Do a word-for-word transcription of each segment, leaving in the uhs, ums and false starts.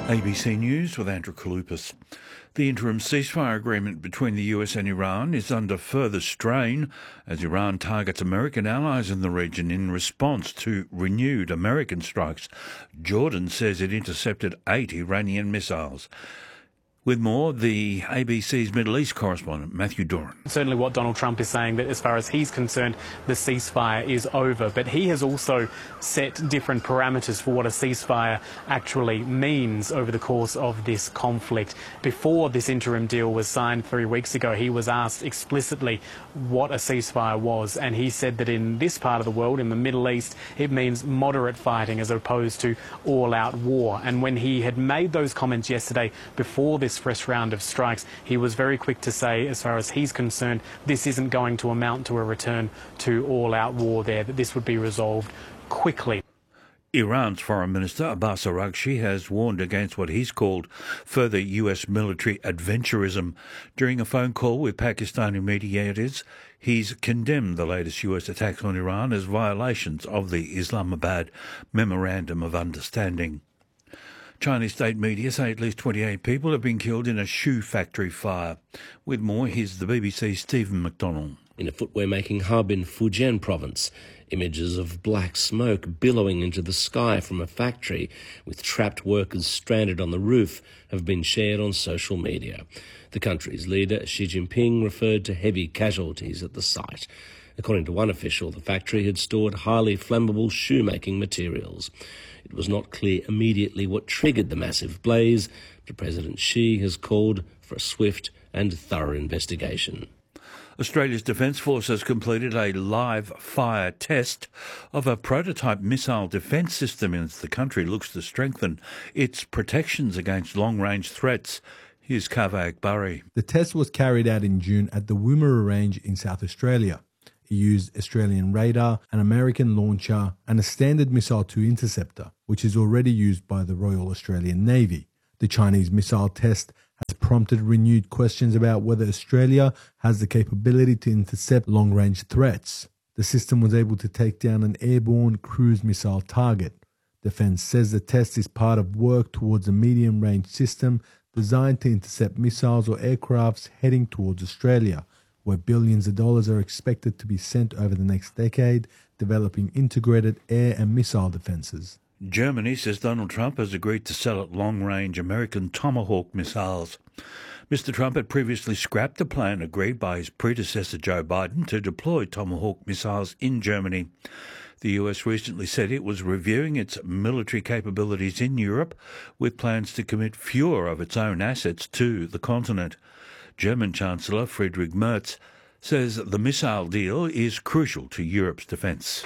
A B C News with Andrew Kaloupas. The interim ceasefire agreement between the U S and Iran is under further strain as Iran targets American allies in the region in response to renewed American strikes. Jordan says it intercepted eight Iranian missiles. With more, the A B C's Middle East correspondent, Matthew Doran. Certainly what Donald Trump is saying, that as far as he's concerned, the ceasefire is over. But he has also set different parameters for what a ceasefire actually means over the course of this conflict. Before this interim deal was signed three weeks ago, he was asked explicitly what a ceasefire was. And he said that in this part of the world, in the Middle East, it means moderate fighting as opposed to all-out war. And when he had made those comments yesterday before this fresh round of strikes, he was very quick to say, as far as he's concerned, this isn't going to amount to a return to all-out war there, that this would be resolved quickly. Iran's Foreign Minister Abbas Araghchi has warned against what he's called further U S military adventurism. During a phone call with Pakistani mediators, he's condemned the latest U S attacks on Iran as violations of the Islamabad Memorandum of Understanding. Chinese state media say at least twenty-eight people have been killed in a shoe factory fire. With more, here's the B B C's Stephen McDonnell. In a footwear-making hub in Fujian province, images of black smoke billowing into the sky from a factory with trapped workers stranded on the roof have been shared on social media. The country's leader, Xi Jinping, referred to heavy casualties at the site. According to one official, the factory had stored highly flammable shoemaking materials. It was not clear immediately what triggered the massive blaze, but President Xi has called for a swift and thorough investigation. Australia's Defence Force has completed a live fire test of a prototype missile defence system as the country looks to strengthen its protections against long-range threats. Here's Kaveh Akbari. The test was carried out in June at the Woomera Range in South Australia. It used Australian radar, an American launcher, and a Standard Missile two interceptor, which is already used by the Royal Australian Navy. The Chinese missile test has prompted renewed questions about whether Australia has the capability to intercept long-range threats. The system was able to take down an airborne cruise missile target. Defence says the test is part of work towards a medium-range system designed to intercept missiles or aircrafts heading towards Australia, where billions of dollars are expected to be sent over the next decade, developing integrated air and missile defences. Germany says Donald Trump has agreed to sell it long-range American Tomahawk missiles. Mister Trump had previously scrapped a plan agreed by his predecessor Joe Biden to deploy Tomahawk missiles in Germany. The U S recently said it was reviewing its military capabilities in Europe with plans to commit fewer of its own assets to the continent. German Chancellor Friedrich Merz says the missile deal is crucial to Europe's defence.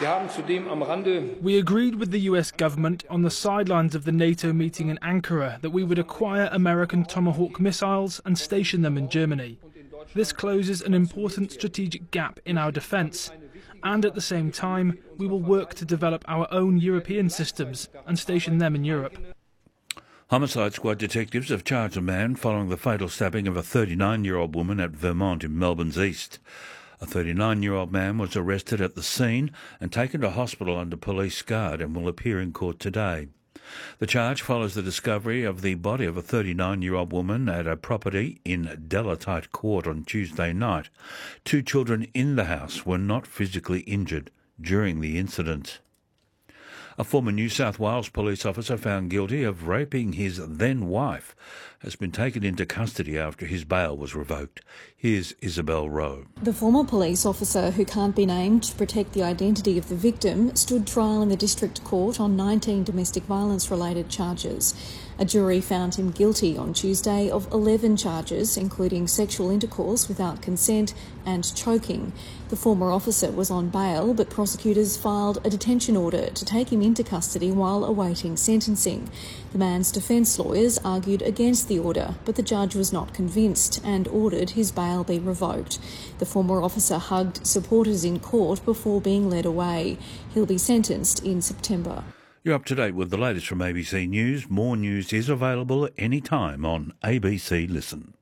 We agreed with the U S government on the sidelines of the NATO meeting in Ankara that we would acquire American Tomahawk missiles and station them in Germany. This closes an important strategic gap in our defence, and at the same time we will work to develop our own European systems and station them in Europe. Homicide Squad detectives have charged a man following the fatal stabbing of a thirty-nine-year-old woman at Vermont in Melbourne's east. A thirty-nine-year-old man was arrested at the scene and taken to hospital under police guard and will appear in court today. The charge follows the discovery of the body of a thirty-nine-year-old woman at a property in Delatite Court on Tuesday night. Two children in the house were not physically injured during the incident. A former New South Wales police officer found guilty of raping his then-wife has been taken into custody after his bail was revoked. Here's Isabel Rowe. The former police officer, who can't be named to protect the identity of the victim, stood trial in the district court on nineteen domestic violence-related charges. A jury found him guilty on Tuesday of eleven charges, including sexual intercourse without consent and choking. The former officer was on bail, but prosecutors filed a detention order to take him into custody while awaiting sentencing. The man's defence lawyers argued against the order, but the judge was not convinced and ordered his bail be revoked. The former officer hugged supporters in court before being led away. He'll be sentenced in September. You're up to date with the latest from A B C News. More news is available at any time on A B C Listen.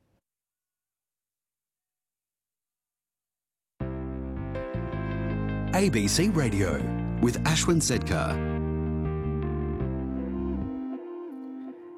A B C Radio with Ashwin Sedkar.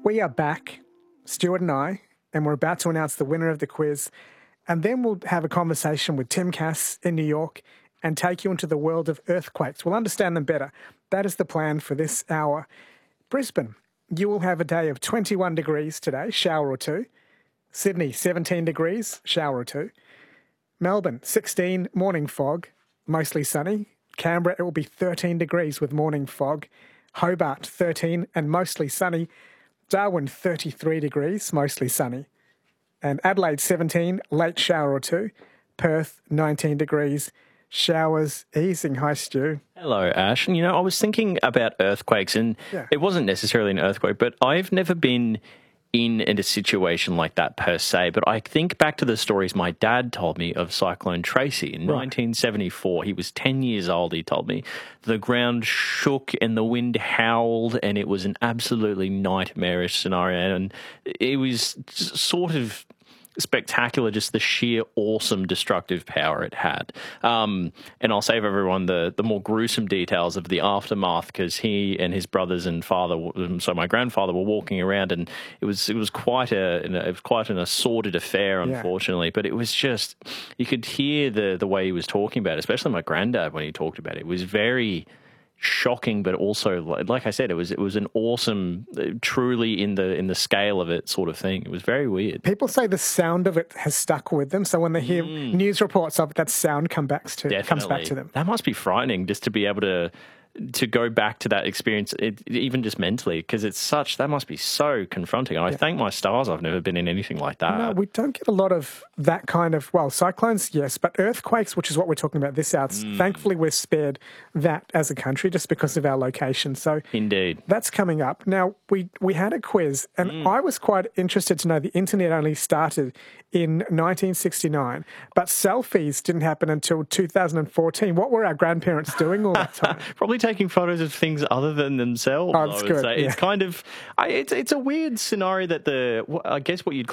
We are back, Stuart and I, and we're about to announce the winner of the quiz. And then we'll have a conversation with Tim Cass in New York and take you into the world of earthquakes. We'll understand them better. That is the plan for this hour. Brisbane, you will have a day of twenty-one degrees today, shower or two. Sydney, seventeen degrees, shower or two. Melbourne, sixteen, morning fog, mostly sunny. Canberra, it will be thirteen degrees with morning fog. Hobart, thirteen and mostly sunny. Darwin, thirty-three degrees, mostly sunny. And Adelaide, seventeen, late shower or two. Perth, nineteen degrees, showers easing. Hi, Stu. Hello, Ash. And, you know, I was thinking about earthquakes, and Yeah. it wasn't necessarily an earthquake, but I've never been in, in a situation like that per se. But I think back to the stories my dad told me of Cyclone Tracy in Right. nineteen seventy-four. He was ten years old, he told me. The ground shook and the wind howled, and it was an absolutely nightmarish scenario. And it was sort of spectacular, just the sheer awesome destructive power it had. Um, and I'll save everyone the, the more gruesome details of the aftermath, because he and his brothers and father, so my grandfather, were walking around, and it was it was quite a it was quite an sordid affair, unfortunately. Yeah. But it was just, you could hear the the way he was talking about it, especially my granddad when he talked about it. It was very shocking, but also, like I said, it was it was an awesome, truly in the in the scale of it sort of thing. It was very weird. People say the sound of it has stuck with them, so when they hear Mm. news reports of it, that sound come back to, Definitely. comes back to them. That must be frightening, just to be able to to go back to that experience, it, even just mentally, because it's such, that must be so confronting. And I Yeah. thank my stars I've never been in anything like that. No, we don't get a lot of that kind of, well, cyclones, yes, but earthquakes, which is what we're talking about this hour, Mm. thankfully we're spared that as a country just because of our location. So Indeed. that's coming up. Now, we, we had a quiz, and Mm. I was quite interested to know the internet only started in nineteen sixty-nine, but selfies didn't happen until two thousand fourteen. What were our grandparents doing all that time? Probably taking photos of things other than themselves. Oh, that's I would good, say. yeah. It's kind of, I, it's it's a weird scenario that the, I guess what you'd